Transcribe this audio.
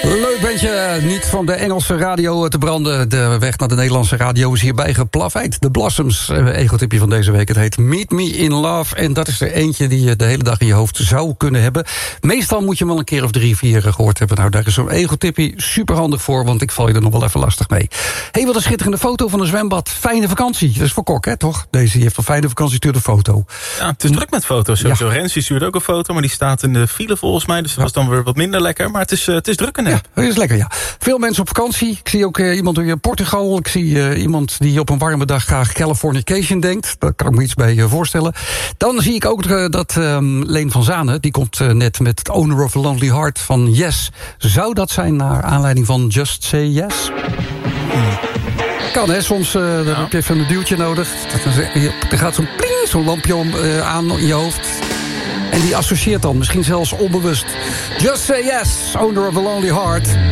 Leuk bandje, niet van de Engelse radio te branden. De weg naar de Nederlandse radio is hierbij geplaveid. De Blossoms, egotipje van deze week. Het heet Meet Me in Love. En dat is er eentje die je de hele dag in je hoofd zou kunnen hebben. Meestal moet je hem wel een keer of 3, 4 gehoord hebben. Nou, daar is zo'n egotipje superhandig voor, want ik val je er nog wel even lastig mee. Hé, wat een schitterende foto van een zwembad. Fijne vakantie. Dat is voor Kok, hè, toch? Deze heeft een fijne vakantie, stuurt een foto. Ja, het is druk met foto's. Sowieso. Ja. Rens stuurt ook een foto, maar die staat in de file volgens mij. Dus dat was dan weer wat minder lekker. Maar het is druk en nep. Ja, dat is lekker, ja. Veel mensen op vakantie. Ik zie ook iemand in Portugal. Ik zie iemand die op een warme dag graag Californication denkt. Daar kan ik me iets bij voorstellen. Dan zie ik ook dat Leen van Zanen, die komt net met het Owner of a Lonely Heart van Yes. Zou dat zijn naar aanleiding van Just Say Yes? Kan, hè? Soms dan heb je even een duwtje nodig. Er gaat zo'n lampje aan in je hoofd. En die associeert dan, misschien zelfs onbewust. Just Say Yes, Owner of a Lonely Heart.